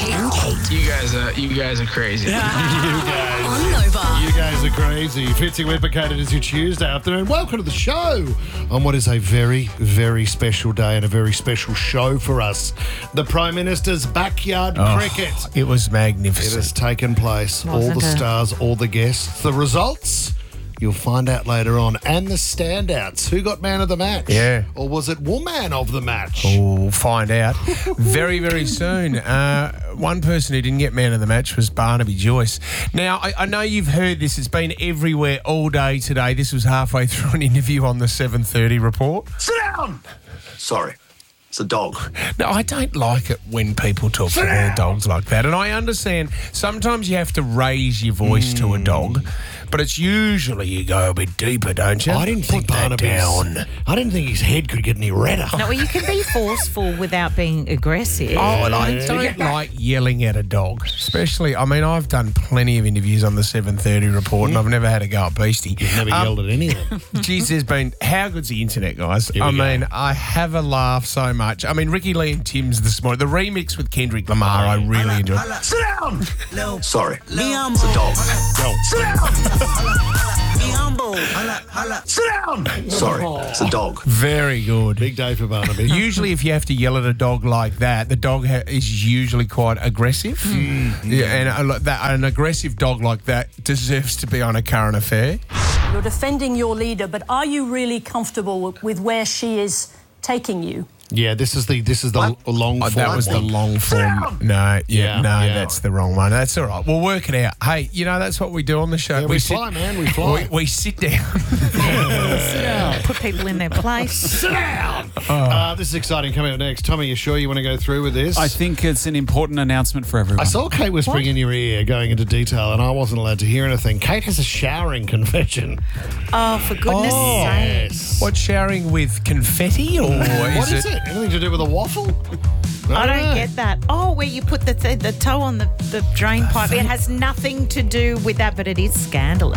Kate. You guys are crazy. On Nova. You guys are crazy. Fitzy Whipper, it is your Tuesday afternoon. Welcome to the show on what is a very, very special day and a very special show for us. The Prime Minister's backyard cricket. It was It magnificent. has taken place. All the stars, all the guests. The results, you'll find out later on. And the standouts. Who got man of the match? Yeah. Or was it woman of the match? We'll find out very, very soon. One person who didn't get man of the match was Barnaby Joyce. Now, I know you've heard this. It's been everywhere all day today. This was halfway through an interview on the 7:30 report. Sit down! Sorry, it's a dog. No, I don't like it when people talk to their dogs like that. And I understand sometimes you have to raise your voice to a dog, but it's usually you go a bit deeper, don't you? I didn't think Put that Barnaby's down. I didn't think his head could get any redder. No, well, you can be forceful without being aggressive. Oh, and I don't like yelling at a dog, especially, I've done plenty of interviews on the 7:30 report and I've never had a go at Beastie. You've never yelled at any of them. Geez, how good's the internet, guys? Here we go. I have a laugh so much. Ricky Lee and Tim's this morning, the remix with Kendrick Lamar, I really enjoyed. Sit down! No. Sorry, it's a dog. Go. Sit down! Sit down! Sorry, it's a dog. Very good. Big day for Barnaby. Usually, if you have to yell at a dog like that, the dog is usually quite aggressive. Yeah, and an aggressive dog like that deserves to be on a current affair. You're defending your leader, but are you really comfortable with where she is taking you? Yeah, this is the long form. That was the one. long form. Yeah. That's the wrong one. That's all right. We'll work it out. Hey, that's what we do on the show. Yeah, we fly, man. We fly. We sit down. Put people in their place. Sit down. This is exciting. Coming up next. Tommy, you sure you want to go through with this? I think it's an important announcement for everyone. I saw Kate whispering in your ear, going into detail, and I wasn't allowed to hear anything. Kate has a showering confession. Oh, for goodness sake. Yes. What, showering with confetti or What is it? Anything to do with a waffle? I don't get that. Oh, where you put the toe on the drain pipe. It has nothing to do with that, but it is scandalous.